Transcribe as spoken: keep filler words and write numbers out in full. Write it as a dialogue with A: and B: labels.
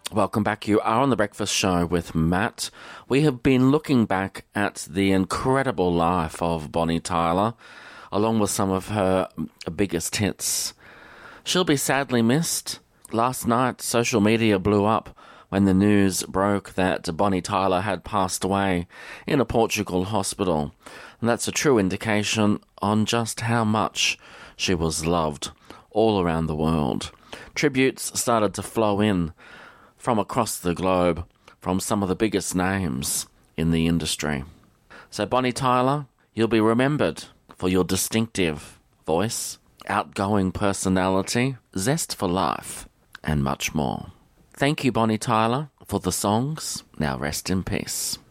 A: Welcome back. You are on The Breakfast Show with Matt. We have been looking back at the incredible life of Bonnie Tyler, along with some of her biggest hits. She'll be sadly missed. Last night, social media blew up when the news broke that Bonnie Tyler had passed away in a Portugal hospital. And that's a true indication on just how much she was loved all around the world. Tributes started to flow in from across the globe from some of the biggest names in the industry. So Bonnie Tyler, you'll be remembered for your distinctive voice, outgoing personality, zest for life, and much more. Thank you, Bonnie Tyler, for the songs. Now rest in peace.